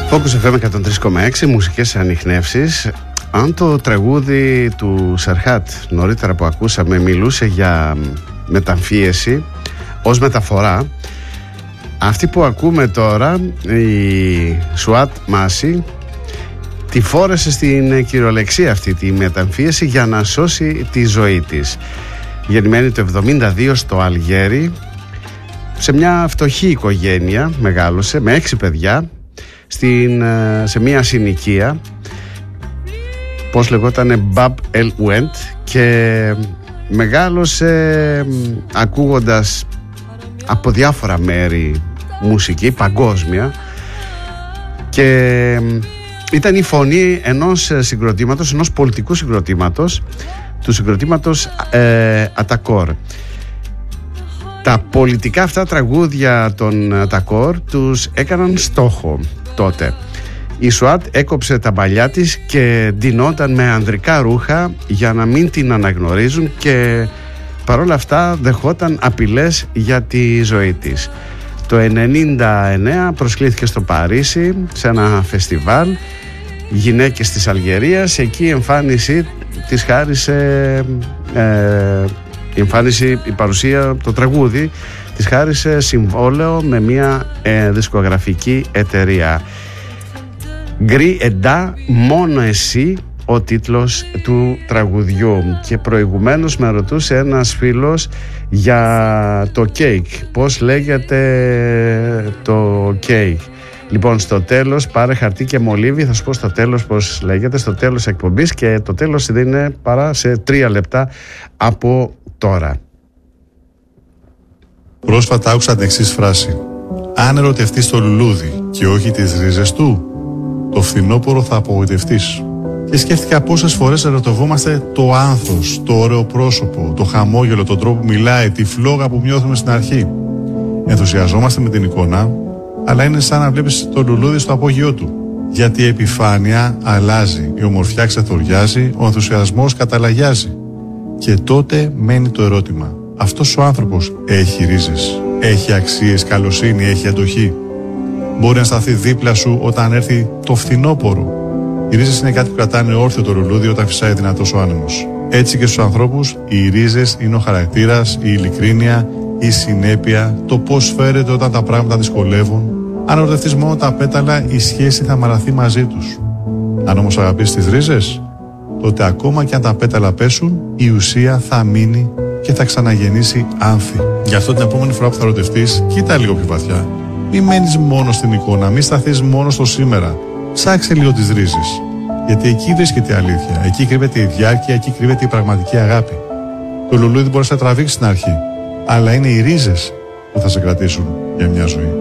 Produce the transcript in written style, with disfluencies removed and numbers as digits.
Focus FM 103,6, μουσικές ανιχνεύσεις. Αν το τραγούδι του Σερχάτ νωρίτερα που ακούσαμε μιλούσε για μεταμφίεση ως μεταφορά, αυτή που ακούμε τώρα, η Σουάτ Μάση, τη φόρεσε στην κυριολεξία αυτή τη μεταμφίεση για να σώσει τη ζωή της. Γεννημένη το 1972 στο Αλγέρι, σε μια φτωχή οικογένεια μεγάλωσε με 6 παιδιά σε μια συνοικία, πώς λεγότανε, Μπαμπ Ελ Ουέντ, και μεγάλωσε ακούγοντας από διάφορα μέρη μουσική παγκόσμια, και ήταν η φωνή ενός συγκροτήματος, ενός πολιτικού συγκροτήματος, του συγκροτήματος Ατακόρ. Τα πολιτικά αυτά τραγούδια των Ατακόρ τους έκαναν στόχο τότε. Η Σουάτ έκοψε τα μαλλιά της και ντυνόταν με ανδρικά ρούχα για να μην την αναγνωρίζουν, και παρόλα αυτά δεχόταν απειλές για τη ζωή της. Το 1999 προσκλήθηκε στο Παρίσι σε ένα φεστιβάλ γυναίκες της Αλγερίας. Εκεί η εμφάνιση της χάρισε η παρουσία, το τραγούδι της χάρισε συμβόλαιο με μια δισκογραφική εταιρεία. Γκρι Εντά, μόνο εσύ, ο τίτλος του τραγουδιού. Και προηγουμένως με ρωτούσε ένας φίλος για το κέικ, πώς λέγεται το κέικ. Λοιπόν, στο τέλος πάρε χαρτί και μολύβι, θα σου πω στο τέλος πώς λέγεται, στο τέλος εκπομπής, και το τέλος δεν είναι παρά σε 3 λεπτά από τώρα. Πρόσφατα άκουσα την εξής φράση: αν ερωτευτείς το λουλούδι και όχι τις ρίζες του, το φθινόπωρο θα απογοητευτείς. Και σκέφτηκα πόσες φορές ερωτευόμαστε το άνθος, το ωραίο πρόσωπο, το χαμόγελο, τον τρόπο που μιλάει, τη φλόγα που νιώθουμε στην αρχή. Ενθουσιαζόμαστε με την εικόνα, αλλά είναι σαν να βλέπεις το λουλούδι στο απόγειό του. Γιατί η επιφάνεια αλλάζει, η ομορφιά ξεθοριάζει, ο ενθουσιασμός καταλαγιάζει. Και τότε μένει το ερώτημα: αυτός ο άνθρωπος έχει ρίζες, έχει αξίες, καλοσύνη, έχει αντοχή? Μπορεί να σταθεί δίπλα σου όταν έρθει το φθινόπωρο? Οι ρίζες είναι κάτι που κρατάνε όρθιο το λουλούδι όταν φυσάει δυνατός ο άνεμος. Έτσι και στους ανθρώπους οι ρίζες είναι ο χαρακτήρας, η ειλικρίνεια, η συνέπεια, το πώς φέρεται όταν τα πράγματα δυσκολεύουν. Αν ερωτευτείς μόνο τα πέταλα, η σχέση θα μαραθεί μαζί τους. Αν όμως αγαπήσεις τις ρίζες, τότε ακόμα και αν τα πέταλα πέσουν, η ουσία θα μείνει και θα ξαναγεννήσει άνθη. Γι' αυτό την επόμενη φορά που θα ερωτευτείς, κοίτα λίγο πιο βαθιά. Μην μένεις μόνο στην εικόνα, μην σταθείς μόνο στο σήμερα. Ψάξε λίγο τις ρίζες. Γιατί εκεί βρίσκεται η αλήθεια. Εκεί κρύβεται η διάρκεια, εκεί κρύβεται η πραγματική αγάπη. Το λουλούδι μπορεί να σε τραβήξει στην αρχή, αλλά είναι οι ρίζες που θα σε κρατήσουν για μια ζωή.